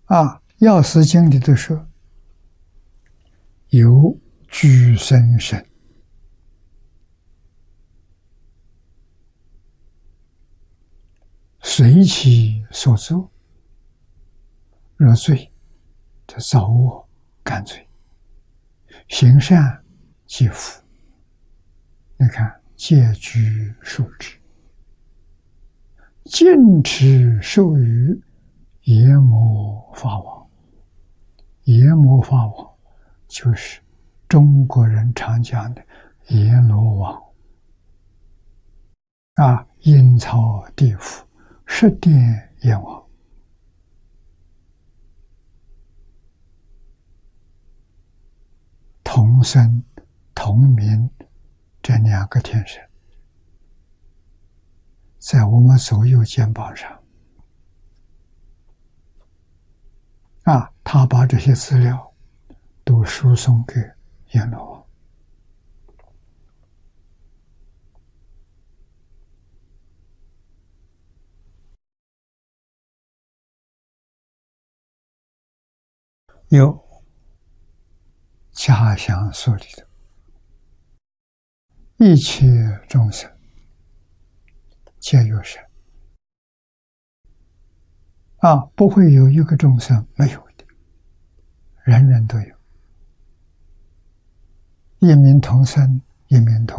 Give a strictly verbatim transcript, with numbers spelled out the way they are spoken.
啊，《药师经》里头说，有居生身，随其所作，若罪，则造恶感罪；行善积福。你看，戒居数之，禁持受于阎魔法王。阎魔法王就是中国人常讲的阎罗王啊，阴曹地府、十殿阎王。同生同名这两个天神，在我们所有肩膀上啊，他把这些资料都输送给阎罗王。有家乡所里的一切众生皆有神啊，不会有一个众生没有的，人人都有，一名同生，一名同